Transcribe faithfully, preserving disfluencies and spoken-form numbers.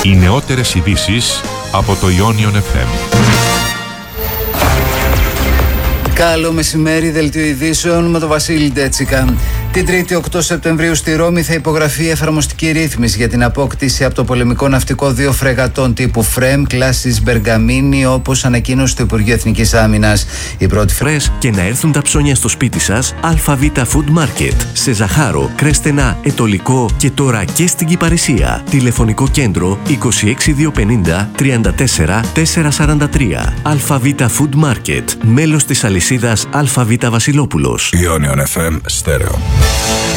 Οι νεότερες ειδήσεις από το Ionion εφ εμ. Καλό μεσημέρι, δελτίο ειδήσεων με τον Βασίλη Ντέτσικα. Την Τρίτη οκτώ Σεπτεμβρίου στη Ρώμη θα υπογραφεί η εφαρμοστική ρύθμιση για την απόκτηση από το πολεμικό ναυτικό δύο φρεγατών τύπου Φρέμ, κλάσης Μπεργαμίνη, όπως ανακοίνωσε το Υπουργείο Εθνικής Άμυνας. Η πρώτη φρές και να έρθουν τα ψώνια στο σπίτι σας. ΑΒ Food Market. Σε Ζαχάρο, Κρέστενα, Ετωλικό και τώρα και στην Κυπαρισία. Τηλεφωνικό κέντρο είκοσι έξι διακόσια πενήντα τριάντα τέσσερα τετρακόσια σαράντα τρία. ΑΒ Food Market. Μέλος της αλυσίδας ΑΒ Βασιλόπουλος. Ionion εφ εμ Στέρεο.